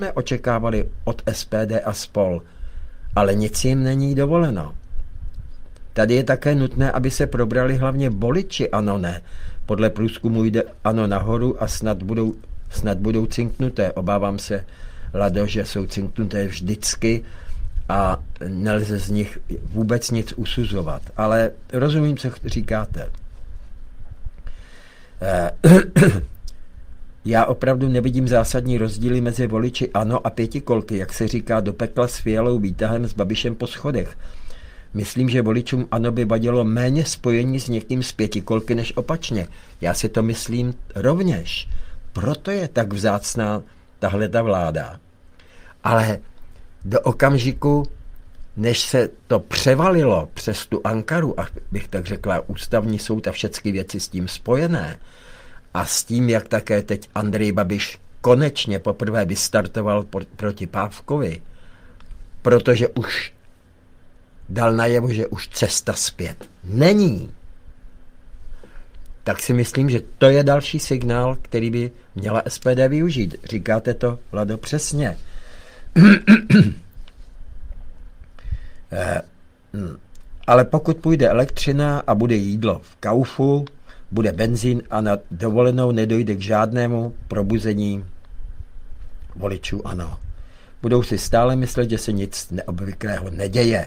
jsme očekávali od SPD a spol, ale nic jim není dovoleno. Tady je také nutné, aby se probrali hlavně voliči ANO ne. Podle průzkumu jde ANO nahoru a snad budou cinknuté. Obávám se, Lado, že jsou cinknuté vždycky a nelze z nich vůbec nic usuzovat. Ale rozumím, co říkáte. Já opravdu nevidím zásadní rozdíly mezi voliči ANO a pětikolky, jak se říká do pekla s Fialou výtahem s Babišem po schodech. Myslím, že voličům ANO by vadilo méně spojení s někým z pětikolky než opačně. Já si to myslím rovněž. Proto je tak vzácná tahle ta vláda. Ale do okamžiku, než se to převalilo přes tu Ankaru, a bych tak řekla, ústavní soud a všechny věci s tím spojené, a s tím, jak také teď Andrej Babiš konečně poprvé vystartoval proti Pávkovi, protože už dal najevo, že už cesta zpět není. Tak si myslím, že to je další signál, který by měla SPD využít. Říkáte to, Vlado, přesně. Ale pokud půjde elektřina a bude jídlo v Kaufu, bude benzín a na dovolenou nedojde k žádnému probuzení voličů ANO. Budou si stále myslet, že se nic neobvyklého neděje.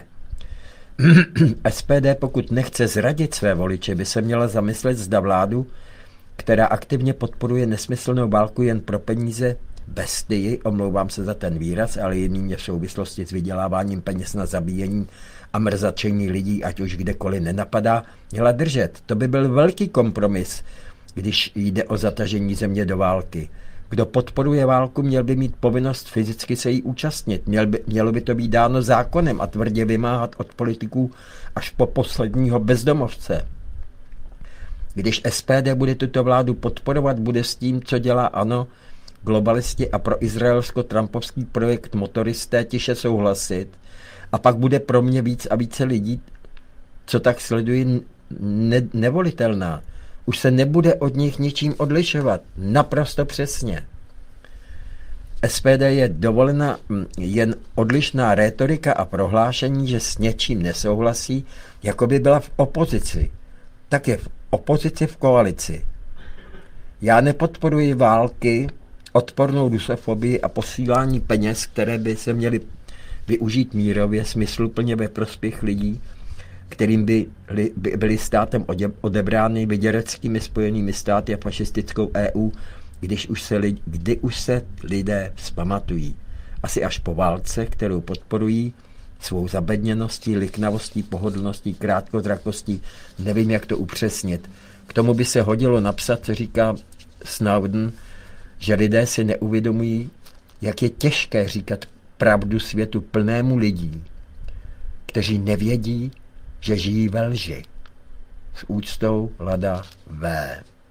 SPD, pokud nechce zradit své voliče, by se měla zamyslet, zda vládu, která aktivně podporuje nesmyslnou válku jen pro peníze, bestii, omlouvám se za ten výraz, ale jiný v souvislosti s vyděláváním peněz na zabíjení a mrzačení lidí, ať už kdekoliv nenapadá, měla držet. To by byl velký kompromis, když jde o zatažení země do války. Kdo podporuje válku, měl by mít povinnost fyzicky se jí účastnit. Mělo by to být dáno zákonem a tvrdě vymáhat od politiků až po posledního bezdomovce. Když SPD bude tuto vládu podporovat, bude s tím, co dělá ANO, globalisti a pro izraelsko-trumpovský projekt motoristé tiše souhlasit, a pak bude pro mě víc a více lidí, co tak sledují, nevolitelná. Už se nebude od nich ničím odlišovat. Naprosto přesně. SPD je dovolena jen odlišná rétorika a prohlášení, že s něčím nesouhlasí, jako by byla v opozici. Tak je v opozici v koalici. Já nepodporuji války, odpornou rusofobii a posílání peněz, které by se měly využít mírově, smysluplně ve prospěch lidí, kterým by byly státem odebrány vyděračskými spojenými státy a fašistickou EU, kdy už se lidé vzpamatují. Asi až po válce, kterou podporují svou zabedněností, liknavostí, pohodlností, krátkozrakostí, nevím, jak to upřesnit. K tomu by se hodilo napsat, co říká Snowden, že lidé si neuvědomují, jak je těžké říkat pravdu světu plnému lidí, kteří nevědí, že žijí ve lži. S úctou Lada V.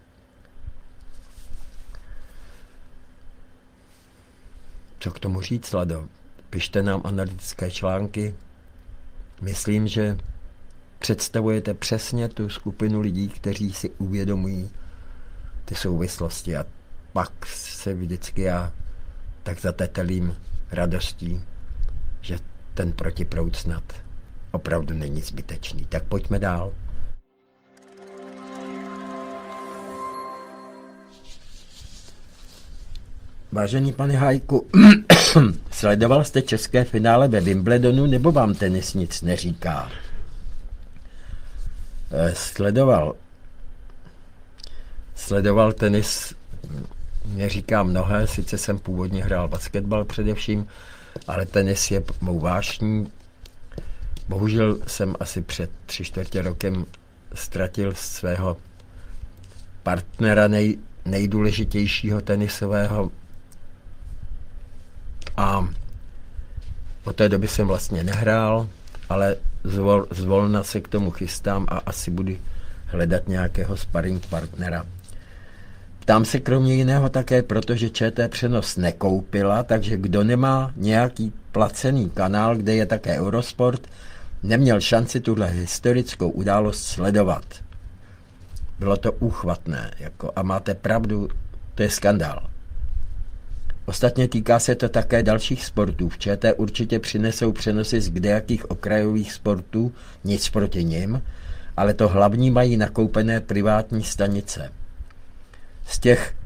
Co k tomu říct, Lado? Pište nám analytické články. Myslím, že představujete přesně tu skupinu lidí, kteří si uvědomují ty souvislosti, a pak se vždycky já tak zatetelím radostí, že ten protiproud snad opravdu není zbytečný. Tak pojďme dál. Vážený pane Hajku, sledoval jste české finále ve Wimbledonu, nebo vám tenis nic neříká? Sledoval tenis, neříká mnohé, sice jsem původně hrál basketbal především, ale tenis je mou vášní. Bohužel jsem asi před 3/4 rokem ztratil svého partnera nejdůležitějšího tenisového a od té doby jsem vlastně nehrál, ale zvolna se k tomu chystám a asi budu hledat nějakého sparring partnera. Ptám se kromě jiného také, protože ČT přenos nekoupila, takže kdo nemá nějaký placený kanál, kde je také Eurosport, neměl šanci tuhle historickou událost sledovat. Bylo to úchvatné, a máte pravdu, to je skandál. Ostatně týká se to také dalších sportů. V ČT určitě přinesou přenosy z kdejakých okrajových sportů, nic proti nim, ale to hlavní mají nakoupené privátní stanice. Z těch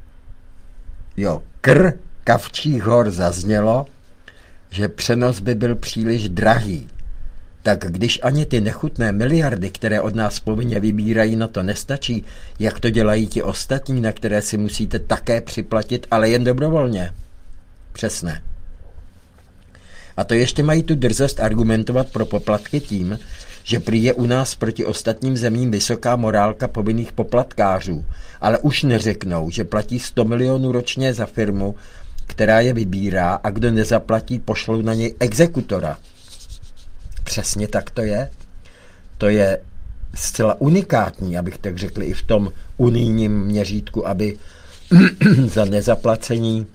Kavčích hor zaznělo, že přenos by byl příliš drahý. Tak když ani ty nechutné miliardy, které od nás povinně vybírají, na to nestačí, jak to dělají ti ostatní, na které si musíte také připlatit, ale jen dobrovolně. Přesně. A to ještě mají tu drzost argumentovat pro poplatky tím, že prý je u nás proti ostatním zemím vysoká morálka povinných poplatkářů, ale už neřeknou, že platí 100 milionů ročně za firmu, která je vybírá, a kdo nezaplatí, pošlou na něj exekutora. Přesně tak to je. To je zcela unikátní, abych tak řekl, i v tom unijním měřítku, aby za nezaplacení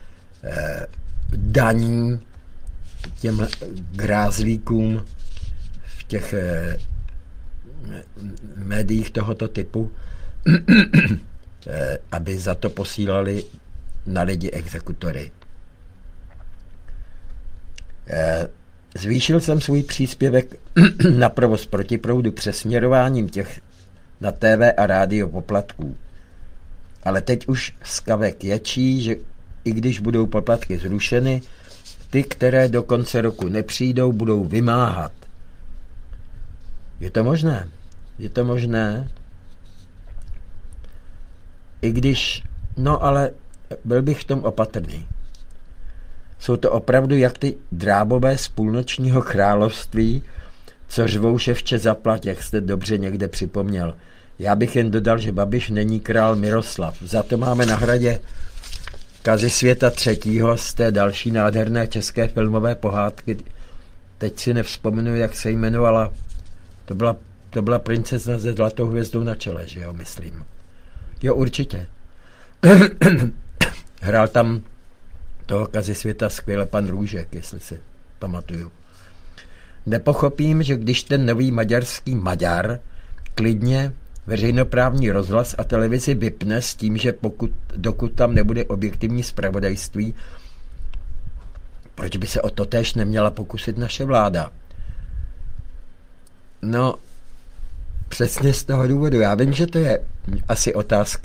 daní těm grázlíkům v těch médiích tohoto typu, aby za to posílali na lidi exekutory. Zvýšil jsem svůj příspěvek na provoz protiproudu přesměrováním těch na TV a rádio poplatků. Ale teď už skavek ječí, že i když budou poplatky zrušeny, ty, které do konce roku nepřijdou, budou vymáhat. Je to možné? Je to možné? I když, no ale byl bych v tom opatrný. Jsou to opravdu jak ty drábové z půlnočního království, co řvou ševče zaplať, jak jste dobře někde připomněl. Já bych jen dodal, že Babiš není král Miroslav. Za to máme na Hradě Kazisvěta III. Z té další nádherné české filmové pohádky. Teď si nevzpomenu, jak se jmenovala. To byla princezna se zlatou hvězdou na čele, že jo, myslím. Jo, určitě. Hrál tam toho Kazisvěta skvěle pan Růžek, jestli si pamatuju. Nepochopím, že když ten nový maďarský Maďar klidně veřejnoprávní rozhlas a televizi vypne s tím, že dokud tam nebude objektivní zpravodajství, proč by se o to též neměla pokusit naše vláda? No, přesně z toho důvodu. Já vím, že to je asi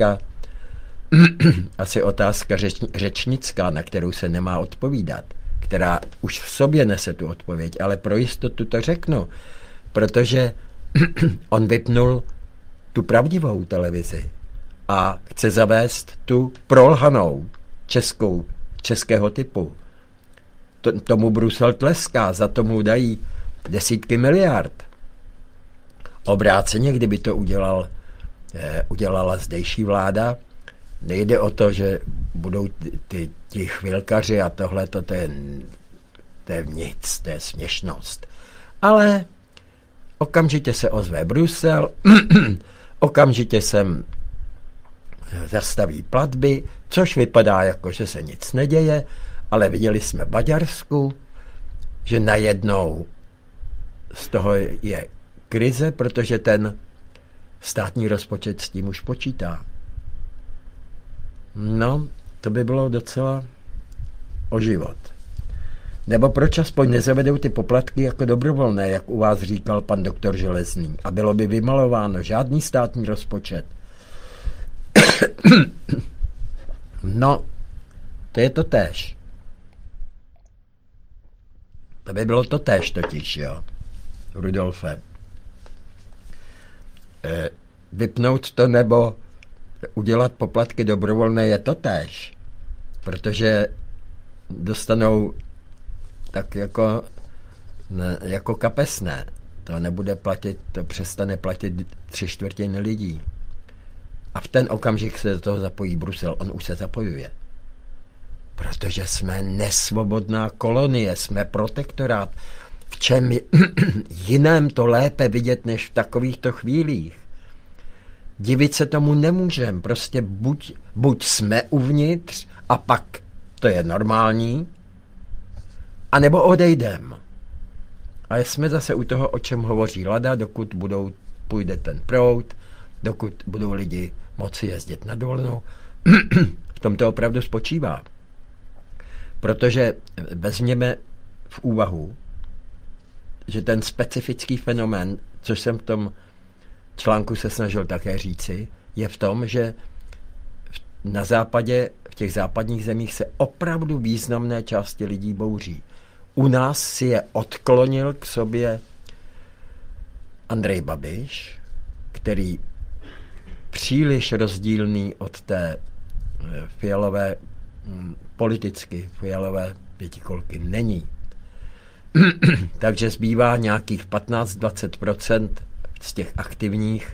otázka řečnická, na kterou se nemá odpovídat, která už v sobě nese tu odpověď, ale pro jistotu to řeknu, protože on vypnul tu pravdivou televizi a chce zavést tu prolhanou českého typu. Tomu Brusel tleská, za tomu dají desítky miliard. Obráceně, kdyby to udělala zdejší vláda, nejde o to, že budou ti chvilkaři a tohle, to je nic, to je směšnost. Ale okamžitě se ozve Brusel, okamžitě sem zastaví platby, což vypadá jako, že se nic neděje, ale viděli jsme v Maďarsku, že najednou z toho je krize, protože ten státní rozpočet s tím už počítá. No, to by bylo docela o život. Nebo proč aspoň nezavedou ty poplatky jako dobrovolné, jak u vás říkal pan doktor Železný, a bylo by vymalováno žádný státní rozpočet. No, to je to též. To by bylo to též totiž, jo, Rudolfe. Vypnout to nebo udělat poplatky dobrovolné je to též, protože dostanou tak jako kapesné. To nebude platit, to přestane platit 3/4 lidí. A v ten okamžik se do toho zapojí Brusel, on už se zapojuje. Protože jsme nesvobodná kolonie, jsme protektorát. V čem jiném to lépe vidět, než v takovýchto chvílích. Divit se tomu nemůžeme, prostě buď jsme uvnitř a pak to je normální, anebo odejdem. A jsme zase u toho, o čem hovoří Lada, dokud půjde ten proud, dokud budou lidi moci jezdit na dovolenou. V tom to opravdu spočívá. Protože vezměme v úvahu, že ten specifický fenomén, což jsem v tom článku se snažil také říci, je v tom, že na západě, v těch západních zemích se opravdu významné části lidí bouří. U nás si je odklonil k sobě Andrej Babiš, který příliš rozdílný od té Fialové, politicky Fialové pětikolky není. Takže zbývá nějakých 15-20% z těch aktivních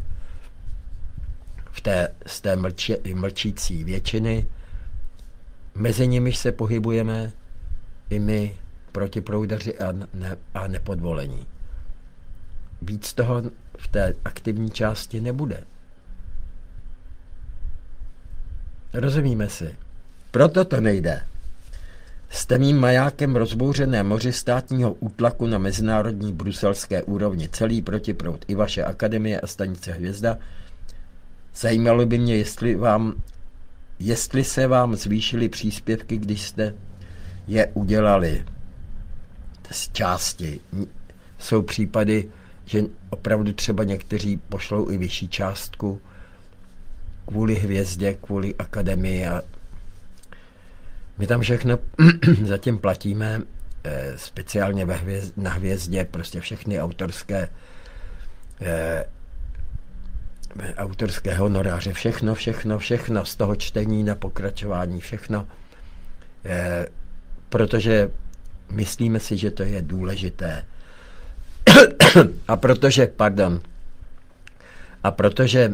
z té mlčící většiny. Mezi nimiž se pohybujeme i my protiproudaři a nepodvolení. Víc toho v té aktivní části nebude. Rozumíme si. Proto to nejde. S temným majákem rozbouřené moři státního útlaku na mezinárodní bruselské úrovni, celý protiproud i vaše akademie a stanice Hvězda. Zajímalo by mě, jestli se vám zvýšily příspěvky, když jste je udělali z části. Jsou případy, že opravdu třeba někteří pošlou i vyšší částku kvůli Hvězdě, kvůli akademii a my tam všechno zatím platíme, speciálně na Hvězdě, prostě všechny autorské honoráře, všechno z toho čtení na pokračování, všechno, protože myslíme si, že to je důležité. A protože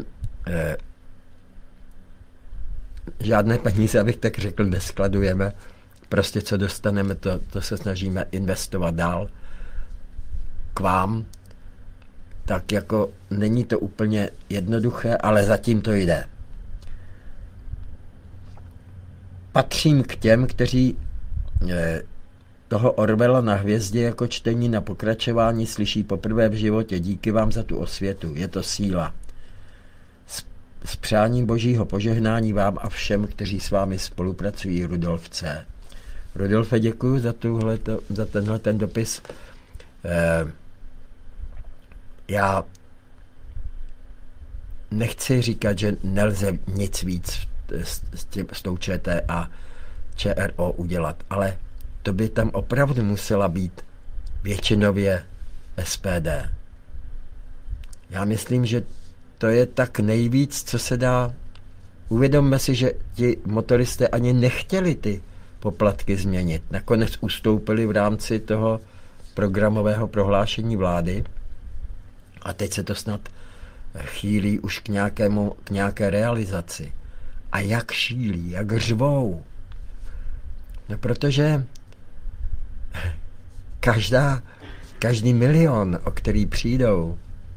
žádné peníze, abych tak řekl, neskladujeme. Prostě co dostaneme, to se snažíme investovat dál k vám. Tak jako není to úplně jednoduché, ale zatím to jde. Patřím k těm, kteří toho Orwella na Hvězdě jako čtení na pokračování slyší poprvé v životě. Díky vám za tu osvětu. Je to síla. S přáním božího požehnání vám a všem, kteří s vámi spolupracují, Rudolf C. Rudolfe, děkuji za tenhle ten dopis. Já nechci říkat, že nelze nic víc s tou ČT a ČRO udělat, ale to by tam opravdu musela být většinově SPD. Já myslím, že to je tak nejvíc, co se dá. Uvědomme si, že ti motoristé ani nechtěli ty poplatky změnit. Nakonec ustoupili v rámci toho programového prohlášení vlády a teď se to snad chýlí už k nějaké realizaci. A jak šílí, jak řvou. No protože každý milion, o který přijdou,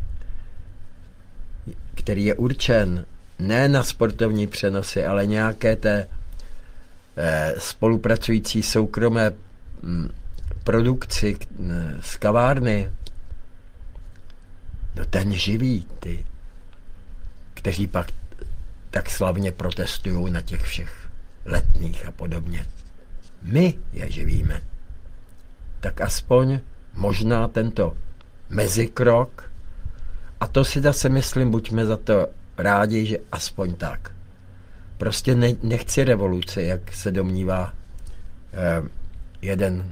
který je určen ne na sportovní přenosy, ale nějaké té spolupracující soukromé produkci z kavárny, no ten živí ty, kteří pak tak slavně protestují na těch všech letních a podobně. My je živíme. Tak aspoň možná tento mezikrok, a to si zase myslím, buďme za to rádi, že aspoň tak. Prostě nechci revoluci, jak se domnívá jeden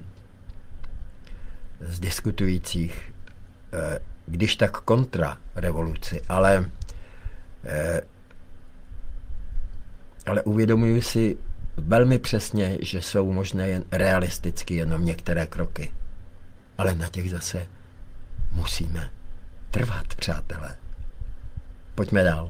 z diskutujících, když tak kontra revoluci, ale uvědomuji si velmi přesně, že jsou možné jen realisticky jenom některé kroky. Ale na těch zase musíme trvat, přátelé. Pojďme dál.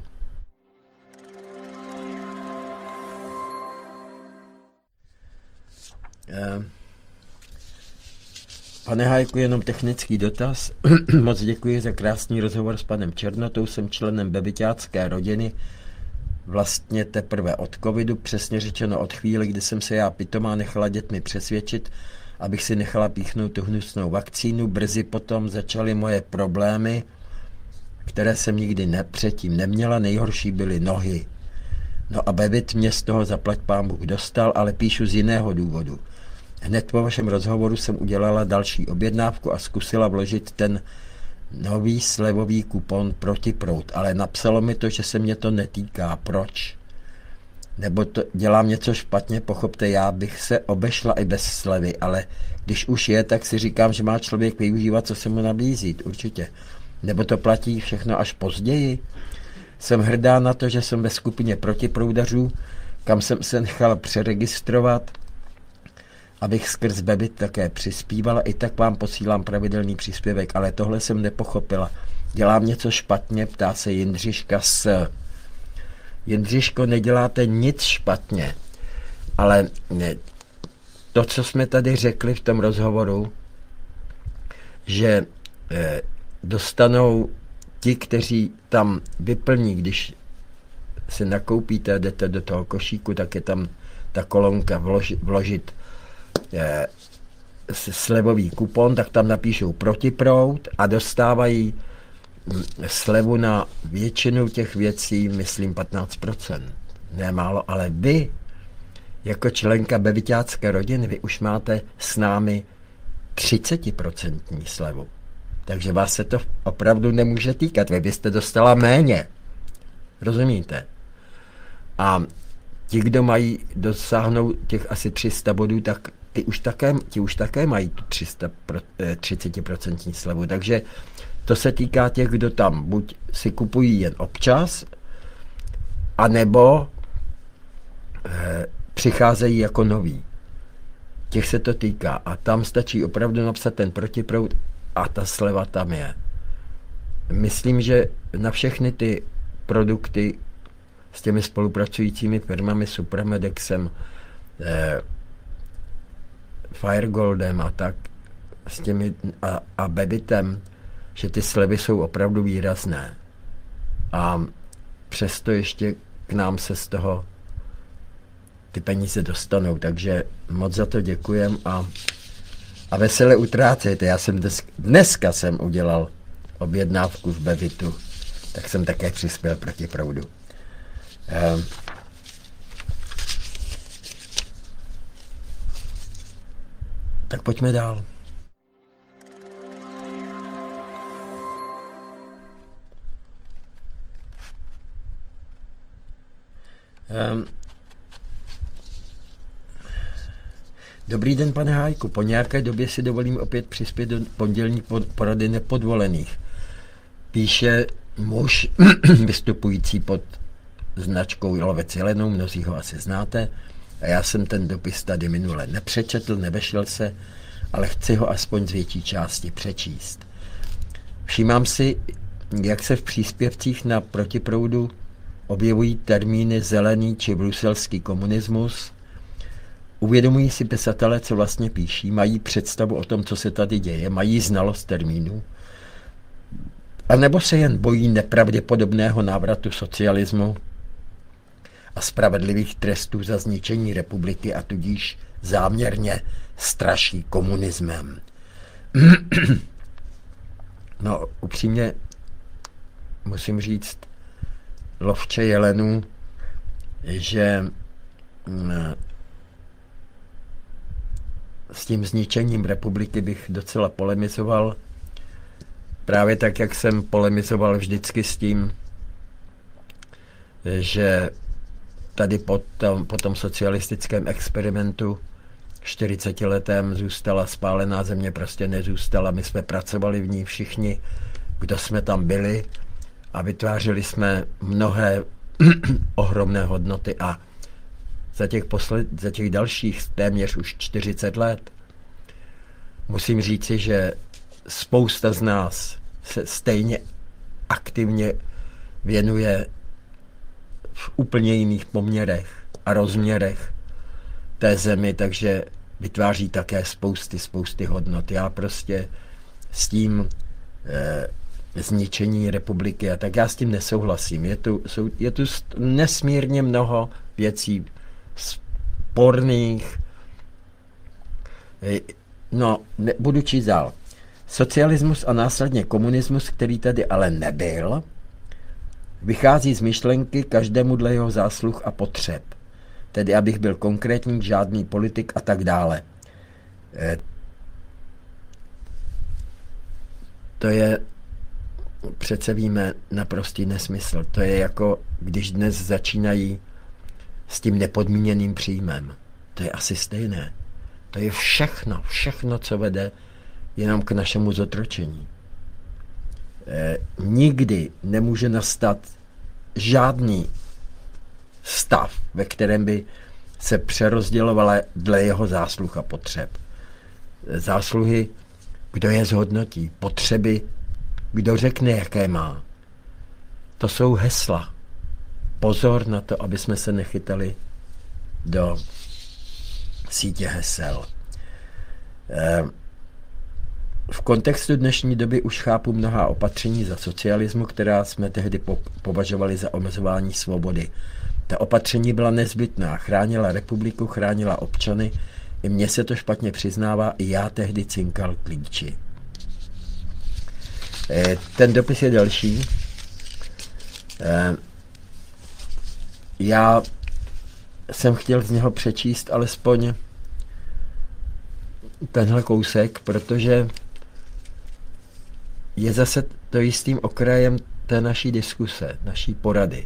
Pane Hajku, jenom technický dotaz. Moc děkuji za krásný rozhovor s panem Černotou. Jsem členem bebyťácké rodiny. Vlastně teprve od covidu, přesně řečeno od chvíle, kdy jsem se já pitomá nechala dětmi přesvědčit, abych si nechala píchnout tu hnusnou vakcínu. Brzy potom začaly moje problémy, které jsem nikdy předtím neměla. Nejhorší byly nohy. No a bebit mě z toho zaplať pán Bůh dostal, ale píšu z jiného důvodu. Hned po vašem rozhovoru jsem udělala další objednávku a zkusila vložit ten nový slevový kupon Protiproud, ale napsalo mi to, že se mě to netýká. Proč? Nebo to dělám něco špatně, pochopte, já bych se obešla i bez slevy, ale když už je, tak si říkám, že má člověk využívat, co se mu nabízí, určitě. Nebo to platí všechno až později. Jsem hrdá na to, že jsem ve skupině protiproudařů, kam jsem se nechal přeregistrovat, abych skrz Bebit také přispívala, i tak vám posílám pravidelný příspěvek, ale tohle jsem nepochopila. Dělám něco špatně, ptá se Jindřiška s... Jindřiško, neděláte nic špatně, ale ne, to, co jsme tady řekli v tom rozhovoru, že dostanou ti, kteří tam vyplní, když si nakoupíte a jdete do toho košíku, tak je tam ta kolonka vložit slevový kupon, tak tam napíšou Protiproud a dostávají slevu na většinu těch věcí, myslím 15%. Ne málo, ale vy, jako členka bebiťácké rodiny, vy už máte s námi 30% slevu. Takže vás se to opravdu nemůže týkat. Vy byste dostala méně. Rozumíte? A ti, kdo mají dosáhnout těch asi 300 bodů, tak ti už také mají tu 30% slevu. Takže to se týká těch, kdo tam buď si kupují jen občas, anebo přicházejí jako noví. Těch se to týká. A tam stačí opravdu napsat ten Protiproud a ta sleva tam je. Myslím, že na všechny ty produkty s těmi spolupracujícími firmami, Supramedexem, Firegoldem a tak, s těmi a Bebitem, že ty slevy jsou opravdu výrazné. A přesto ještě k nám se z toho ty peníze dostanou. Takže moc za to děkujem a vesele utrácejte. Já jsem dneska jsem udělal objednávku v Bebitu, tak jsem také přispěl Protiproudu. Tak pojďme dál. Dobrý den, pane Hájku. Po nějaké době si dovolím opět přispět do pondělní porady nepodvolených. Píše muž vystupující pod značkou Lovec jelenou, mnozí ho asi znáte. A já jsem ten dopis tady minule nepřečetl, nevešel se, ale chci ho aspoň z větší části přečíst. Všímám si, jak se v příspěvcích na Protiproudu objevují termíny zelený či bruselský komunismus. Uvědomují si pisatelé, co vlastně píší, mají představu o tom, co se tady děje, mají znalost termínů, anebo se jen bojí nepravděpodobného návratu socialismu a spravedlivých trestů za zničení republiky a tudíž záměrně straší komunismem. No, upřímně musím říct, lovče jelenů, že s tím zničením republiky bych docela polemizoval. Právě tak, jak jsem polemizoval vždycky s tím, že tady po tom socialistickém experimentu 40letém zůstala spálená země, prostě nezůstala. My jsme pracovali v ní všichni, kdo jsme tam byli a vytvářeli jsme mnohé ohromné hodnoty a za těch dalších téměř už 40 let musím říci, že spousta z nás se stejně aktivně věnuje v úplně jiných poměrech a rozměrech té zemi, takže vytváří také spousty hodnot. Já prostě s tím zničení republiky a tak já s tím nesouhlasím. Je tu nesmírně mnoho věcí sporných. No, budu číst dál. Socialismus a následně komunismus, který tady ale nebyl, vychází z myšlenky každému dle jeho zásluh a potřeb. Tedy, abych byl konkrétní, žádný politik a tak dále. To je, přece víme, naprostý nesmysl. To je jako, když dnes začínají s tím nepodmíněným příjmem. To je asi stejné. To je všechno, co vede jenom k našemu zotročení. Nikdy nemůže nastat žádný stav, ve kterém by se přerozdělovala dle jeho zásluh a potřeb. Zásluhy, kdo je zhodnotí, potřeby, kdo řekne, jaké má. To jsou hesla. Pozor na to, aby jsme se nechytali do sítě hesel. V kontextu dnešní doby už chápu mnohá opatření za socialismu, která jsme tehdy považovali za omezování svobody. Ta opatření byla nezbytná, chránila republiku, chránila občany, i mně se to špatně přiznává, i já tehdy cinkal klíči. Ten dopis je delší. Já jsem chtěl z něho přečíst alespoň tenhle kousek, protože je zase to jistým okrajem té naší diskuse, naší porady.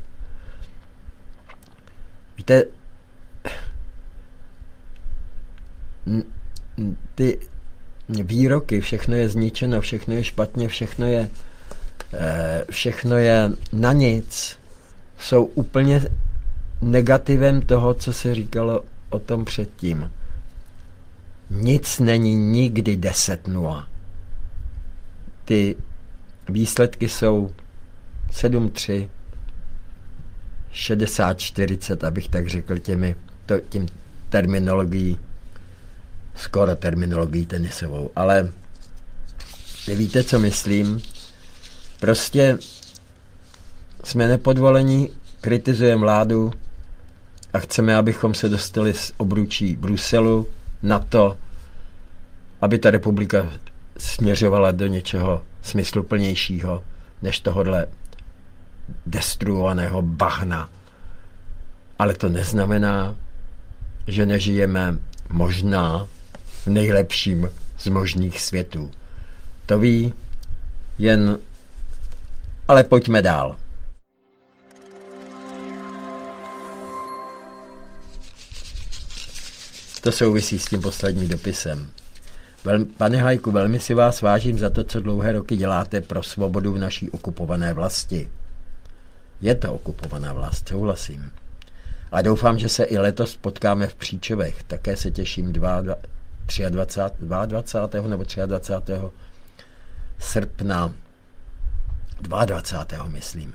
Víte, ty výroky, všechno je zničeno, všechno je špatně, všechno je na nic, jsou úplně negativem toho, co se říkalo o tom předtím. Nic není nikdy 10-0. Ty výsledky jsou 7-3, 60-40, abych tak řekl tím terminologií, skoro terminologií tenisovou. Ale vy víte, co myslím? Prostě jsme nepodvolení, kritizujeme vládu a chceme, abychom se dostali z obručí Bruselu na to, aby ta republika směřovala do něčeho smysluplnějšího, než tohodle destruovaného bahna. Ale to neznamená, že nežijeme možná v nejlepším z možných světů. To ví jen... Ale pojďme dál. To souvisí s tím posledním dopisem. Pane Hajku, velmi si vás vážím za to, co dlouhé roky děláte pro svobodu v naší okupované vlasti. Je to okupovaná vlast, souhlasím. A doufám, že se i letos potkáme v Příčovech. Také se těším 22. nebo 23. srpna. 22. myslím.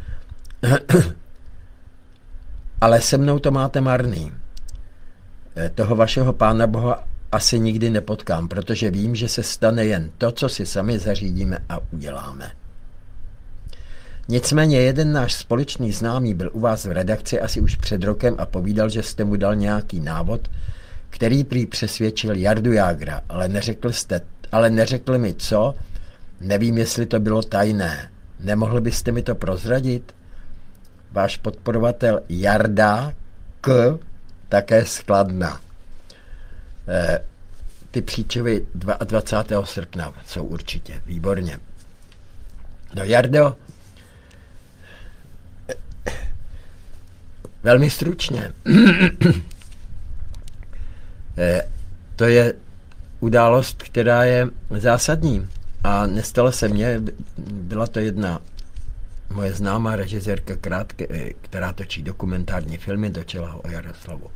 Ale se mnou to máte marný. Toho vašeho Pána Boha asi nikdy nepotkám, protože vím, že se stane jen to, co si sami zařídíme a uděláme. Nicméně jeden náš společný známý byl u vás v redakci asi už před rokem a povídal, že jste mu dal nějaký návod, který prý přesvědčil Jardu Jágra, ale neřekl mi co, nevím, jestli to bylo tajné. Nemohl byste mi to prozradit? Váš podporovatel Jarda K. také z Kladna. Ty Příčovy 22. srpna jsou určitě, výborně. No Jardo, velmi stručně. To je událost, která je zásadní a nestala se mně, byla to jedna moje známá režisérka která točí dokumentární filmy, točila ho o Jaroslavu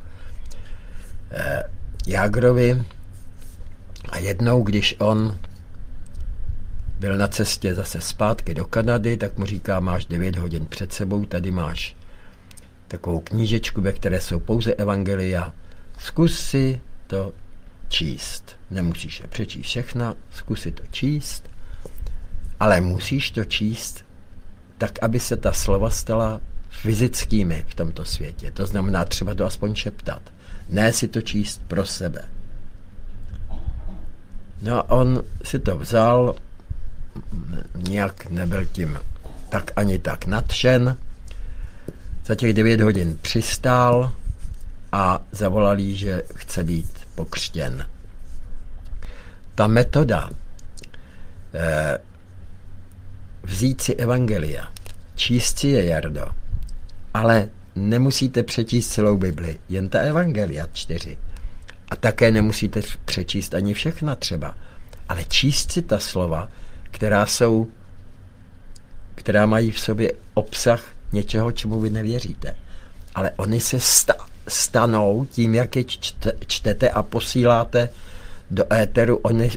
Jágrovi a jednou, když on byl na cestě zase zpátky do Kanady, tak mu říká, máš 9 hodin před sebou, tady máš takovou knížečku, ve které jsou pouze evangelia, zkus si to číst. Nemusíš je přečíst všechna, zkus si to číst, ale musíš to číst tak, aby se ta slova stala fyzickými v tomto světě. To znamená třeba to aspoň šeptat. Ne si to číst pro sebe. No a on si to vzal, nějak nebyl tím tak ani tak nadšen. Za těch 9 hodin přistál a zavolal jí, že chce být pokřtěn. ta metoda vzít si evangelia, číst si je, Jardo, ale nemusíte přečíst celou Bibli, jen ta evangelia 4. A také nemusíte přečíst ani všechna třeba, ale číst si ta slova, která mají v sobě obsah něčeho, čemu vy nevěříte. Ale oni se stanou tím, jak je čtete a posíláte do éteru,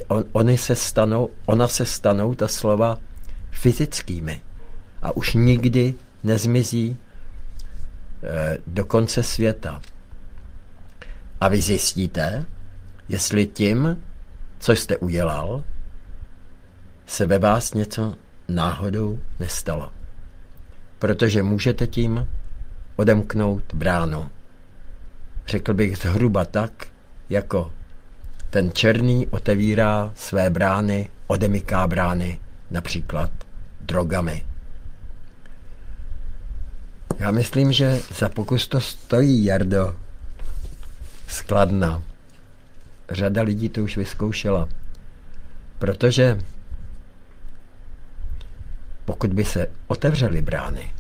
ona se stanou, ta slova, fyzickými. A už nikdy nezmizí do konce světa. A vy zjistíte, jestli tím, co jste udělal, se ve vás něco náhodou nestalo. Protože můžete tím odemknout bránu. Řekl bych zhruba tak, jako ten černý otevírá své brány, odemyká brány, například drogami. Já myslím, že za pokus to stojí, Jardo. Skladna. Řada lidí to už vyzkoušela. Protože pokud by se otevřely brány,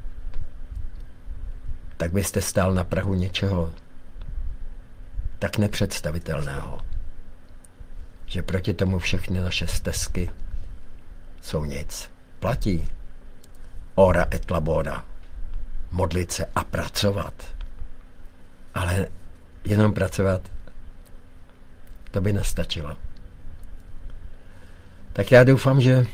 tak byste stál na prahu něčeho tak nepředstavitelného, že proti tomu všechny naše stezky jsou nic. Platí ora et labora, modlit se a pracovat. Ale jenom pracovat, to by nestačilo. Tak já doufám, že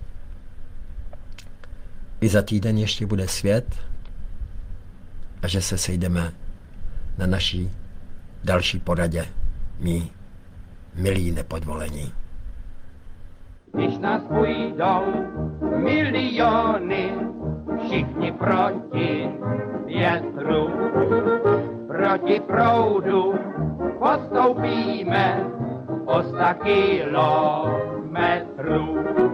i za týden ještě bude svět a že se sejdeme na naší další poradě, mí milí nepodvolení. Když nás půjdou miliony, všichni proti větru, proti proudu postoupíme o 100 kilometrů.